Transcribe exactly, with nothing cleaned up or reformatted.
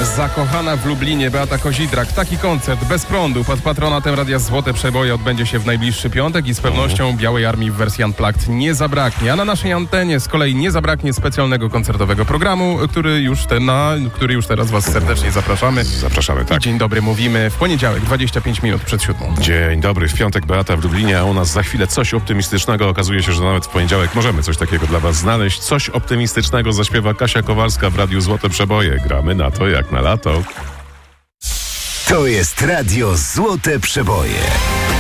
Zakochana w Lublinie Beata Kozidrak. Taki koncert bez prądu pod patronatem Radia Złote Przeboje odbędzie się w najbliższy piątek i z pewnością Białej Armii w wersji Unplugged nie zabraknie. A na naszej antenie z kolei nie zabraknie specjalnego koncertowego programu, który już, te na, który już teraz Was serdecznie zapraszamy. Zapraszamy, tak. I dzień dobry mówimy w poniedziałek, dwadzieścia pięć minut przed siódmą. Dzień dobry, w piątek Beata w Lublinie, a u nas za chwilę coś optymistycznego. Okazuje się, że nawet w poniedziałek możemy coś takiego dla Was znaleźć. Coś optymistycznego zaśpiewa Kasia Kowalska w Radiu Złote Przeboje. Gramy na to jak na lato. To jest Radio Złote Przeboje.